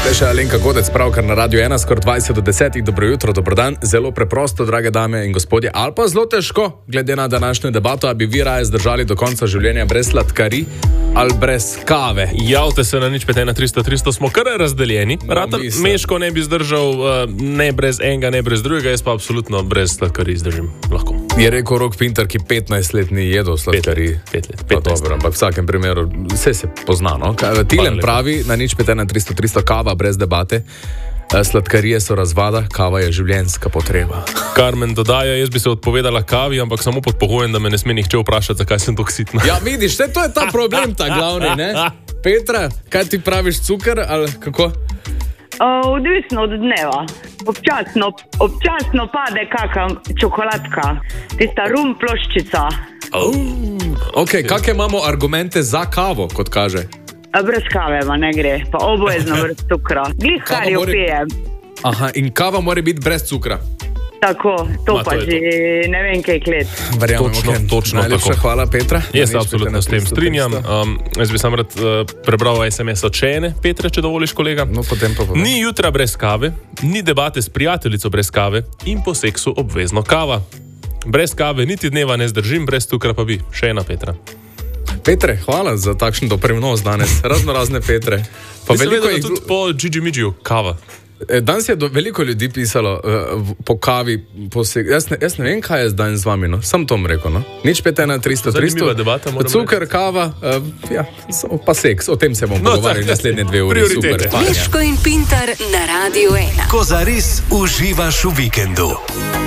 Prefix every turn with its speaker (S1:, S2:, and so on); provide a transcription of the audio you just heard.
S1: Tukaj še Alenka Godec, pravkar na Radio 1, skoraj 20 do 10. Dobro jutro, dobro dan. Zelo preprosto, drage dame in gospodje, ali pa zelo težko, glede na današnjo debato, a bi vi raje zdržali do konca življenja brez sladkarij ali brez kave.
S2: Javite se na 051-300-300, smo kar razdeljeni. Meško ne bi zdržal, ne brez enega, ne brez drugega, jaz pa absolutno brez sladkarij zdržim lahko.
S1: Je rekel Rok Pintar, ki 15 let ni jedel sladkarij.
S2: 5 let.
S1: Dobro, ampak v vsakem primeru vse se pozna, no? Tilen pravi na 051-300-300 kava brez debate. Sladkarije so razvada, kava je življenjska potreba.
S2: Carmen dodaja, jaz bi se odpovedala kavi, ampak samo pod pogojem, da me ne sme nihče vprašati, zakaj sem tako sitna.
S1: Ja, vidiš, to je ta problem, ta glavni, ne? Petra, kaj ti praviš, cukor ali kako?
S3: Odvisno od dneva. Občasno pade kakšna čokoladka, tista rum ploščica.
S1: Ok, kakšne imamo argumente za kavo, kot kaže?
S3: Brez kave ma ne gre, pa obvezno brez cukra. Glih kar jo pijem.
S1: Aha, in kava mora biti brez cukra.
S3: Tako, to pa že ne vem kaj let.
S2: Točno
S1: najlepša
S2: tako.
S1: Hvala, Petra.
S2: Jaz se absolutno s tem strinjam. Jaz bi sam rad prebral SMS od Čene, Petre, če dovoliš, kolega.
S1: No, potem pa povem.
S2: Ni jutra brez kave, ni debate s prijateljico brez kave in po seksu obvezno kava. Brez kave niti dneva ne zdržim, brez cukra pa bi. Še ena Petra.
S1: Petre, hvala za takšen dopremnost danes. Razne Petre. Pa veliko
S2: je tudi po Gigi Midžiju kava.
S1: Danes je veliko ljudi pisalo po kavi. Jaz ne vem, kaj je zdaj z vami. No? Sam to rekel. No? 051-300-300. Cukor, kava, pa seks. O tem se bomo pogovarjali naslednje 2 uri.
S4: Meško in Pintar na Radio 1.
S5: Ko zares uživaš v vikendu.